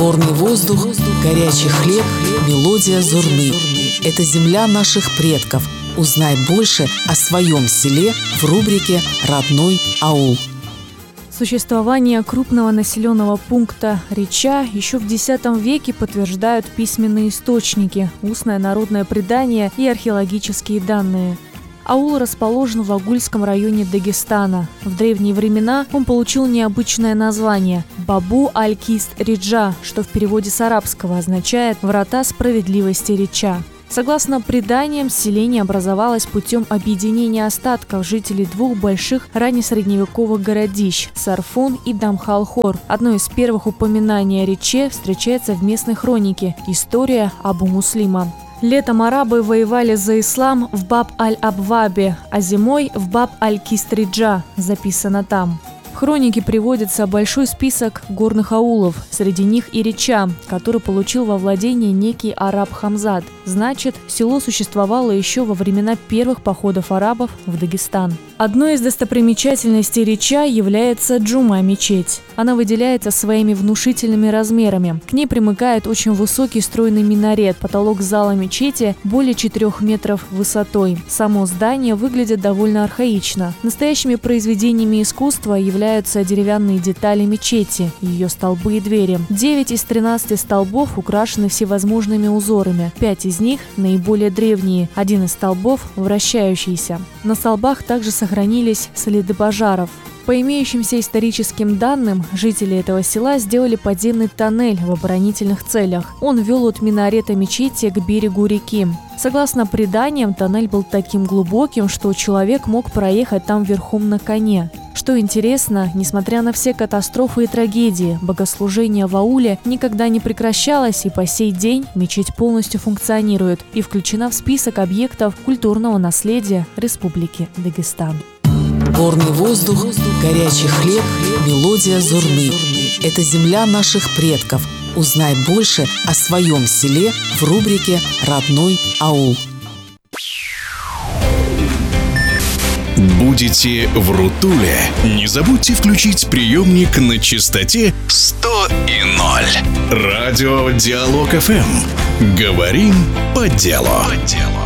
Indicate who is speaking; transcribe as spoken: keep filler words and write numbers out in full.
Speaker 1: Горный воздух, горячий хлеб, мелодия зурны. Это земля наших предков. Узнай больше о своем селе в рубрике «Родной аул».
Speaker 2: Существование крупного населенного пункта Реча еще в десятом веке подтверждают письменные источники, устное народное предание и археологические данные. Аул расположен в Агульском районе Дагестана. В древние времена он получил необычное название – Бабу-аль-Кист-Риджа, что в переводе с арабского означает «Врата справедливости Реча». Согласно преданиям, селение образовалось путем объединения остатков жителей двух больших раннесредневековых городищ – Сарфун и Дамхалхор. Одно из первых упоминаний о Рече встречается в местной хронике «История Абу Муслима». Летом арабы воевали за ислам в Баб-аль-Абвабе, а зимой в Баб-аль-Кистриджа, записано там. В хронике приводится большой список горных аулов, среди них и Реча, который получил во владение некий араб Хамзат. Значит, село существовало еще во времена первых походов арабов в Дагестан. Одной из достопримечательностей Реча является Джума-мечеть. Она выделяется своими внушительными размерами. К ней примыкает очень высокий стройный минарет. Потолок зала мечети более четырех метров высотой. Само здание выглядит довольно архаично. Настоящими произведениями искусства являются деревянные детали мечети, ее столбы и двери. Девять из тринадцати столбов украшены всевозможными узорами. Пять из них наиболее древние. Один из столбов вращающийся. На столбах также сохранились следы пожаров. По имеющимся историческим данным, жители этого села сделали подземный тоннель в оборонительных целях. Он вел от минарета мечети к берегу реки. Согласно преданиям, тоннель был таким глубоким, что человек мог проехать там верхом на коне. Что интересно, несмотря на все катастрофы и трагедии, богослужение в ауле никогда не прекращалось, и по сей день мечеть полностью функционирует и включена в список объектов культурного наследия Республики Дагестан.
Speaker 1: Горный воздух, горячий хлеб, мелодия зурны. Это земля наших предков. Узнай больше о своем селе в рубрике «Родной аул».
Speaker 3: Будете в Рутуле? Не забудьте включить приемник на частоте сто и ноль. Радио Диалог эф эм. Говорим по делу. По делу.